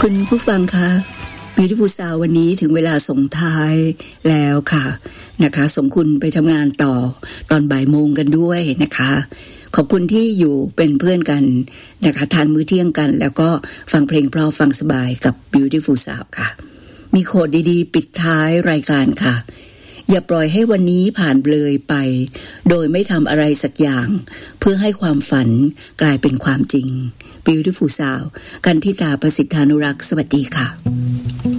คุณผู้ฟังคะ Beautiful Sound วันนี้ถึงเวลาส่งท้ายแล้วค่ะนะคะส่งคุณไปทำงานต่อตอนบ่ายโมงกันด้วยนะคะขอบคุณที่อยู่เป็นเพื่อนกันนะคะทานมื้อเที่ยงกันแล้วก็ฟังเพลงเพราะฟังสบายกับ Beautiful Sound ค่ะมีโคดดีๆปิดท้ายรายการค่ะอย่าปล่อยให้วันนี้ผ่านเลยไปโดยไม่ทำอะไรสักอย่างเพื่อให้ความฝันกลายเป็นความจริง Beautiful Sound กันทิตาประสิทธานุรักษ์สวัสดีค่ะ